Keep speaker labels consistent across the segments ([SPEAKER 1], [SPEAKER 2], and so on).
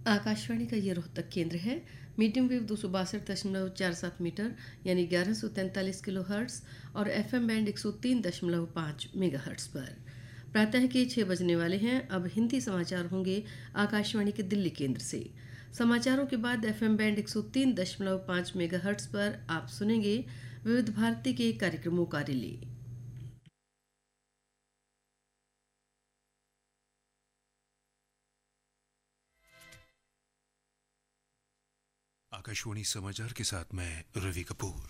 [SPEAKER 1] आकाशवाणी का ये रोहतक केंद्र है। मीडियम वेव 262.47 मीटर यानी 1143 किलो हर्ट्स और एफएम बैंड 103.5 मेगा हर्ट्स पर। प्रातः के 6 बजने वाले हैं। अब हिंदी समाचार होंगे आकाशवाणी के दिल्ली केंद्र से। समाचारों के बाद एफएम बैंड 103.5 मेगा हर्ट्स पर आप सुनेंगे विविध भारती के कार्यक्रमों का रिले।
[SPEAKER 2] आकाशवाणी समाचार के साथ मैं रवि कपूर।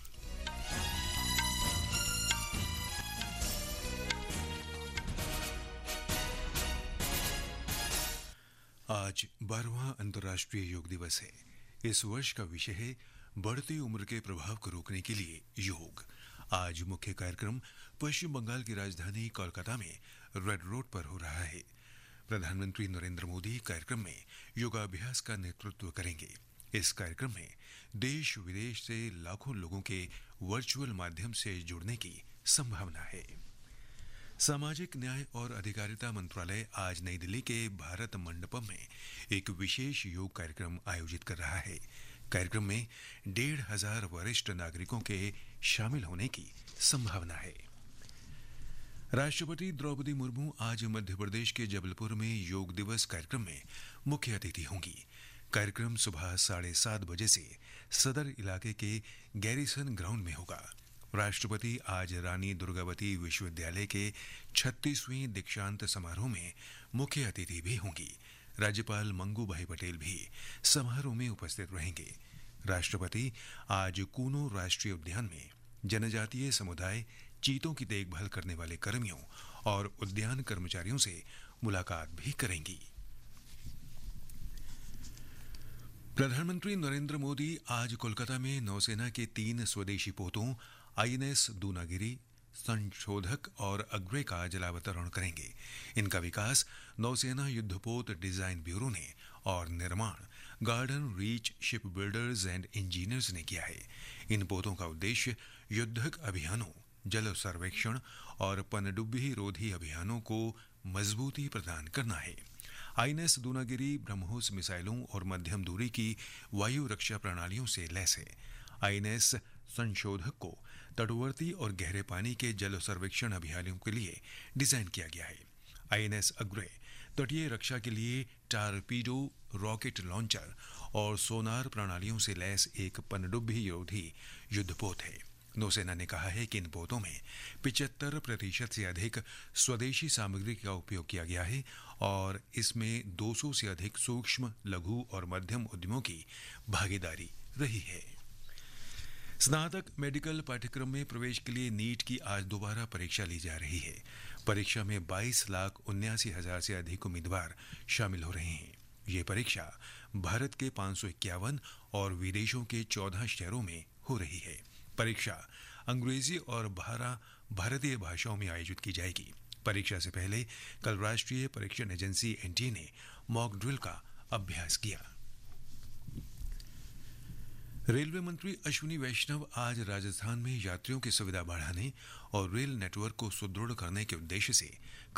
[SPEAKER 2] आज 12वां अंतर्राष्ट्रीय योग दिवस है। इस वर्ष का विषय है बढ़ती उम्र के प्रभाव को रोकने के लिए योग। आज मुख्य कार्यक्रम पश्चिम बंगाल की राजधानी कोलकाता में रेड रोड पर हो रहा है। प्रधानमंत्री नरेंद्र मोदी कार्यक्रम में योगाभ्यास का नेतृत्व करेंगे। इस कार्यक्रम में देश विदेश से लाखों लोगों के वर्चुअल माध्यम से जुड़ने की संभावना है। सामाजिक न्याय और अधिकारिता मंत्रालय आज नई दिल्ली के भारत मंडपम में एक विशेष योग कार्यक्रम आयोजित कर रहा है। कार्यक्रम में 1,500 वरिष्ठ नागरिकों के शामिल होने की संभावना है। राष्ट्रपति द्रौपदी मुर्मू आज मध्य प्रदेश के जबलपुर में योग दिवस कार्यक्रम में मुख्य अतिथि होंगी। कार्यक्रम सुबह 7:30 बजे से सदर इलाके के गैरिसन ग्राउंड में होगा। राष्ट्रपति आज रानी दुर्गावती विश्वविद्यालय के 36वीं दीक्षांत समारोह में मुख्य अतिथि भी होंगी। राज्यपाल मंगू भाई पटेल भी समारोह में उपस्थित रहेंगे। राष्ट्रपति आज कूनो राष्ट्रीय उद्यान में जनजातीय समुदाय चीतों की देखभाल करने वाले कर्मियों और उद्यान कर्मचारियों से मुलाकात भी करेंगी। प्रधानमंत्री नरेंद्र मोदी आज कोलकाता में नौसेना के 3 स्वदेशी पोतों आईएनएस दूनागिरी, संशोधक और अग्रे का जलावतरण करेंगे। इनका विकास नौसेना युद्धपोत डिजाइन ब्यूरो ने और निर्माण garden reach ship builders and engineers ने किया है। इन पोतों का उद्देश्य युद्धक अभियानों, जल सर्वेक्षण और पनडुब्बी रोधी अभियानों को मजबूती प्रदान करना है। आईएनएस दूनागिरी ब्रह्मोस मिसाइलों और मध्यम दूरी की वायु रक्षा प्रणालियों से लैस है। आईएनएस संशोधक को तटवर्ती और गहरे पानी के जल सर्वेक्षण अभियानों के लिए डिजाइन किया गया है। आईएनएस अग्रे तटीय रक्षा के लिए टारपीडो, रॉकेट लॉन्चर और सोनार प्रणालियों से लैस एक पनडुब्बी रोधी युद्धपोत है। नौसेना ने कहा है कि इन पोतों में 75% से अधिक स्वदेशी सामग्री का उपयोग किया गया है और इसमें 200 से अधिक सूक्ष्म, लघु और मध्यम उद्यमों की भागीदारी रही है। स्नातक मेडिकल पाठ्यक्रम में प्रवेश के लिए नीट की आज दोबारा परीक्षा ली जा रही है। परीक्षा में 22,79,000 से अधिक उम्मीदवार शामिल हो रहे हैं। ये परीक्षा भारत के 551 और विदेशों के 14 शहरों में हो रही है। परीक्षा अंग्रेजी और भारतीय भाषाओं में आयोजित की जाएगी। परीक्षा से पहले कल राष्ट्रीय परीक्षण एजेंसी एनटीए ने मॉक ड्रिल का अभ्यास किया। रेलवे मंत्री अश्विनी वैष्णव आज राजस्थान में यात्रियों की सुविधा बढ़ाने और रेल नेटवर्क को सुदृढ़ करने के उद्देश्य से